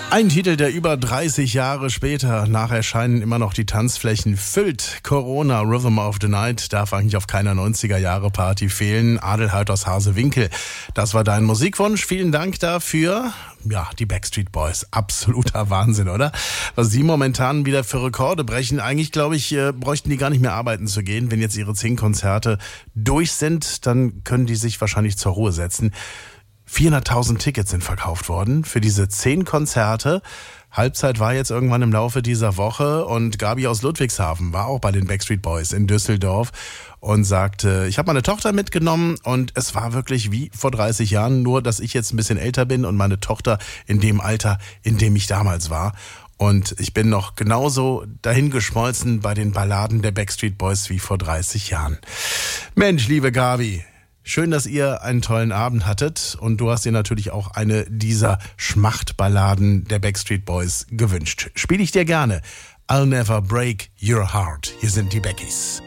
Ein Titel, der über 30 Jahre später nach Erscheinen immer noch die Tanzflächen füllt. Corona, Rhythm of the Night, darf eigentlich auf keiner 90er-Jahre-Party fehlen. Adelheid aus Hasewinkel, das war dein Musikwunsch. Vielen Dank dafür. Ja, die Backstreet Boys, absoluter Wahnsinn, oder? Was sie momentan wieder für Rekorde brechen. Eigentlich, glaube ich, bräuchten die gar nicht mehr arbeiten zu gehen. Wenn jetzt ihre 10 Konzerte durch sind, dann können die sich wahrscheinlich zur Ruhe setzen. 400.000 Tickets sind verkauft worden für diese 10 Konzerte. Halbzeit war jetzt irgendwann im Laufe dieser Woche und Gabi aus Ludwigshafen war auch bei den Backstreet Boys in Düsseldorf und sagte, ich habe meine Tochter mitgenommen und es war wirklich wie vor 30 Jahren, nur dass ich jetzt ein bisschen älter bin und meine Tochter in dem Alter, in dem ich damals war. Und ich bin noch genauso dahin geschmolzen bei den Balladen der Backstreet Boys wie vor 30 Jahren. Mensch, liebe Gabi, schön, dass ihr einen tollen Abend hattet und du hast dir natürlich auch eine dieser Schmachtballaden der Backstreet Boys gewünscht. Spiele ich dir gerne. I'll Never Break Your Heart. Hier sind die Beckies.